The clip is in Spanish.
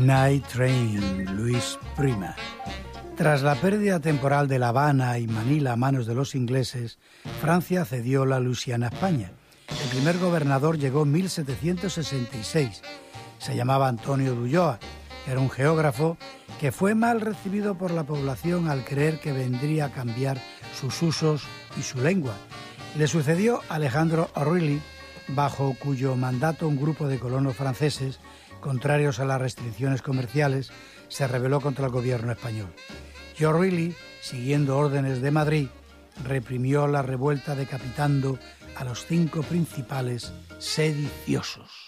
Night Train, Luis Prima. Tras la pérdida temporal de La Habana y Manila a manos de los ingleses, Francia cedió la Luisiana a España. El primer gobernador llegó en 1766. Se llamaba Antonio de Ulloa. Era un geógrafo que fue mal recibido por la población al creer que vendría a cambiar sus usos y su lengua. Le sucedió Alejandro O'Reilly, bajo cuyo mandato un grupo de colonos franceses, contrarios a las restricciones comerciales, se rebeló contra el gobierno español. Y O'Reilly, siguiendo órdenes de Madrid, reprimió la revuelta decapitando a los 5 principales sediciosos.